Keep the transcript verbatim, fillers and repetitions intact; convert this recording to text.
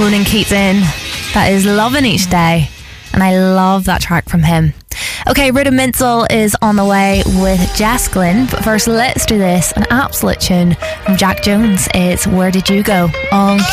Ronan Keating. That is Loving Each Day. And I love that track from him. Okay, Rudimental is on the way with Jess Glynn. But first, let's do this. An absolute tune from Jack Jones. It's Where Did You Go? On